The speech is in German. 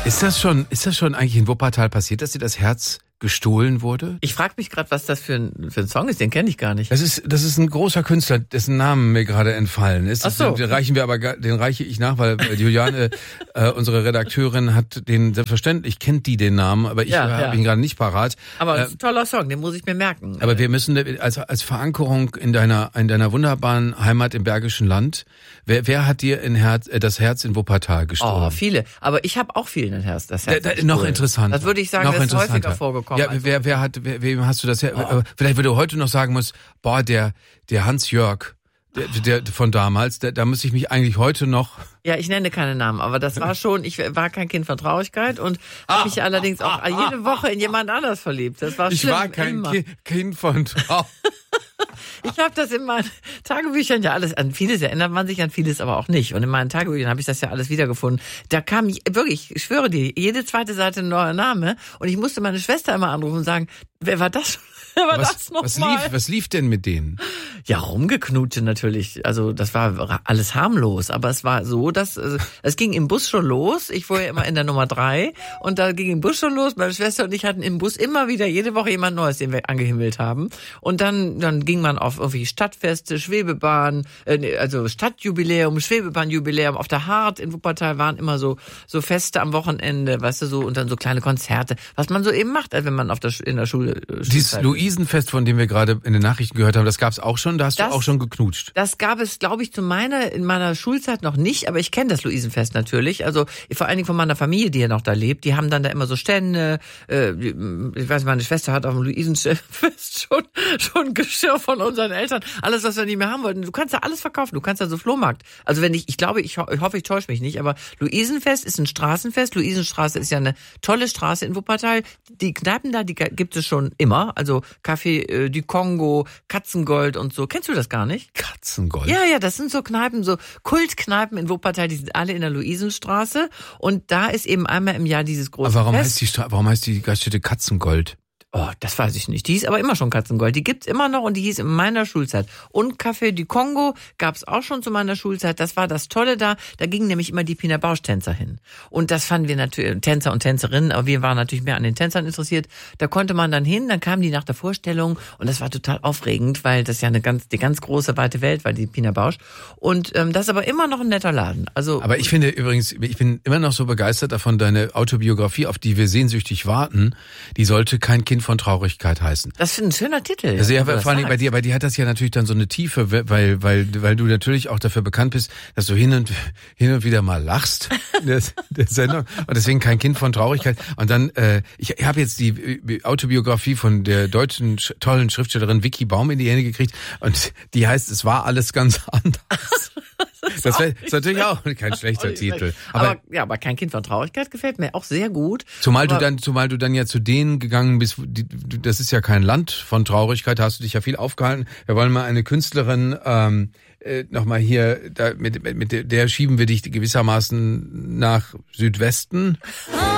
Ist das schon eigentlich in Wuppertal passiert, dass dir das Herz gestohlen wurde? Ich frage mich gerade, was das für ein Song ist, den kenne ich gar nicht. Das ist ein großer Künstler, dessen Namen mir gerade entfallen ist. Ach so. Den reiche ich nach, weil Juliane, unsere Redakteurin, hat den, selbstverständlich kennt die den Namen, aber ich habe ihn gerade nicht parat. Aber es ist ein toller Song, den muss ich mir merken. Aber wir müssen als Verankerung in deiner wunderbaren Heimat im Bergischen Land, wer hat dir das Herz in Wuppertal gestohlen? Oh, viele. Aber ich habe auch vielen das Herz gestohlen. Noch interessanter. Das würde ich sagen, das ist häufiger vorgekommen. Ja, wem hast du das? Vielleicht, wenn du heute noch sagen musst, boah, der Hans-Jörg, der von damals, da müsste ich mich eigentlich heute noch. Ja, ich nenne keine Namen, aber das war schon, ich war kein Kind von Traurigkeit und habe mich allerdings auch jede Woche in jemand anders verliebt. Das war schlimm. Ich war kein Kind von Traurigkeit. Ich habe das in meinen Tagebüchern ja alles, an vieles erinnert man sich, an vieles aber auch nicht. Und in meinen Tagebüchern habe ich das ja alles wiedergefunden. Da kam wirklich, ich schwöre dir, jede zweite Seite ein neuer Name. Und ich musste meine Schwester immer anrufen und sagen, wer war das? Was lief denn mit denen? Ja, rumgeknutsche natürlich. Also das war alles harmlos. Aber es war so, dass es ging im Bus schon los. Ich fuhr ja immer in der Nummer 3 und da ging im Bus schon los. Meine Schwester und ich hatten im Bus immer wieder jede Woche jemand Neues, den wir angehimmelt haben. Und dann ging man auf irgendwie Stadtfeste, Schwebebahn, also Stadtjubiläum, Schwebebahnjubiläum. Auf der Hart in Wuppertal waren immer so Feste am Wochenende, weißt du, so, und dann so kleine Konzerte, was man so eben macht, wenn man in der Schule. Dieses Luisenfest, von dem wir gerade in den Nachrichten gehört haben, das gab's auch schon, da hast du auch schon geknutscht. Das gab es, glaube ich, in meiner Schulzeit noch nicht, aber ich kenne das Luisenfest natürlich. Also vor allen Dingen von meiner Familie, die ja noch da lebt, die haben dann da immer so Stände. Ich weiß, meine Schwester hat auf dem Luisenfest schon Geschirr von unseren Eltern, alles, was wir nicht mehr haben wollten. Du kannst da alles verkaufen, du kannst da so Flohmarkt. Also ich hoffe, ich täusche mich nicht, aber Luisenfest ist ein Straßenfest. Luisenstraße ist ja eine tolle Straße in Wuppertal. Die Kneipen da, die gibt es schon immer. Also Café du Kongo, Katzengold und so. Kennst du das gar nicht? Katzengold? Ja, das sind so Kneipen, so Kultkneipen in Wuppertal, die sind alle in der Luisenstraße. Und da ist eben einmal im Jahr dieses große Aber Fest. Warum heißt die Gaststätte Katzengold? Oh, das weiß ich nicht. Die hieß aber immer schon Katzengold. Die gibt's immer noch und die hieß in meiner Schulzeit. Und Café du Kongo gab's auch schon zu meiner Schulzeit. Das war das Tolle da. Da gingen nämlich immer die Pina Bausch-Tänzer hin. Und das fanden wir natürlich, Tänzer und Tänzerinnen, aber wir waren natürlich mehr an den Tänzern interessiert. Da konnte man dann hin, dann kamen die nach der Vorstellung und das war total aufregend, weil das ja die ganz große, weite Welt war, die Pina Bausch. Und das ist aber immer noch ein netter Laden. Also, aber ich finde übrigens, ich bin immer noch so begeistert davon, deine Autobiografie, auf die wir sehnsüchtig warten, die sollte kein Kind von Traurigkeit heißen. Das ist ein schöner Titel. Also ja, vor allem bei dir hat das ja natürlich dann so eine Tiefe, weil du natürlich auch dafür bekannt bist, dass du hin und wieder mal lachst in der Sendung und deswegen kein Kind von Traurigkeit. Und dann, ich habe jetzt die Autobiografie von der deutschen tollen Schriftstellerin Vicky Baum in die Hände gekriegt und die heißt, es war alles ganz anders. Das ist natürlich auch kein schlechter Titel. Aber kein Kind von Traurigkeit gefällt mir auch sehr gut. Zumal du dann ja zu denen gegangen bist, das ist ja kein Land von Traurigkeit, da hast du dich ja viel aufgehalten. Wir wollen mal eine Künstlerin nochmal hier, mit der schieben wir dich gewissermaßen nach Südwesten.